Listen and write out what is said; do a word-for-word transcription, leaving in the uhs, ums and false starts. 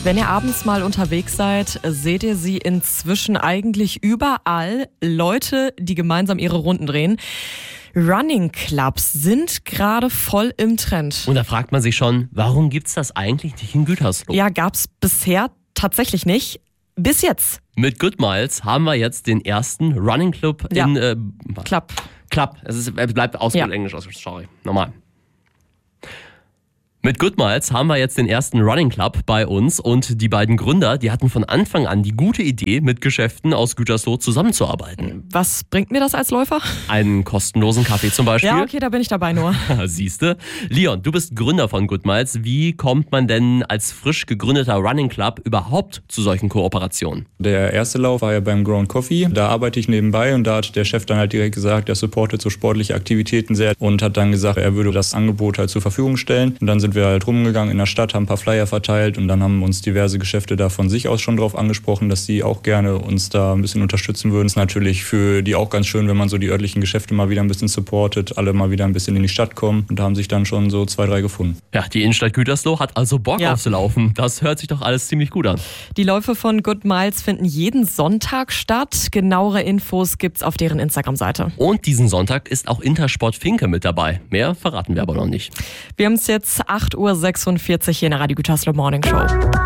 Wenn ihr abends mal unterwegs seid, seht ihr sie inzwischen eigentlich überall. Leute, die gemeinsam ihre Runden drehen. Running Clubs sind gerade voll im Trend. Und da fragt man sich schon, warum gibt's das eigentlich nicht in Gütersloh? Ja, gab's bisher tatsächlich nicht. Bis jetzt. Mit Good Miles haben wir jetzt den ersten Running Club Ja. in... Äh, Club. Club. Es, ist, es bleibt aus Ja. Englisch aus. Sorry. Nochmal. Mit Good Miles haben wir jetzt den ersten Running Club bei uns und die beiden Gründer, die hatten von Anfang an die gute Idee, mit Geschäften aus Gütersloh zusammenzuarbeiten. Was bringt mir das als Läufer? Einen kostenlosen Kaffee zum Beispiel. Ja, okay, da bin ich dabei nur. Siehste. Leon, du bist Gründer von Good Miles. Wie kommt man denn als frisch gegründeter Running Club überhaupt zu solchen Kooperationen? Der erste Lauf war ja beim Ground Coffee. Da arbeite ich nebenbei und da hat der Chef dann halt direkt gesagt, er supportet so sportliche Aktivitäten sehr und hat dann gesagt, er würde das Angebot halt zur Verfügung stellen. Und dann sind wir halt rumgegangen in der Stadt, haben ein paar Flyer verteilt und dann haben uns diverse Geschäfte da von sich aus schon drauf angesprochen, dass sie auch gerne uns da ein bisschen unterstützen würden. Das ist natürlich für die auch ganz schön, wenn man so die örtlichen Geschäfte mal wieder ein bisschen supportet, alle mal wieder ein bisschen in die Stadt kommen und da haben sich dann schon so zwei, drei gefunden. Ja, die Innenstadt Gütersloh hat also Bock Ja. aufs Laufen. Das hört sich doch alles ziemlich gut an. Die Läufe von Good Miles finden jeden Sonntag statt. Genauere Infos gibt's auf deren Instagram-Seite. Und diesen Sonntag ist auch Intersport Finke mit dabei. Mehr verraten wir aber noch nicht. Wir haben es jetzt acht Uhr sechsundvierzig hier in der Radio Gütersloh Morning Show.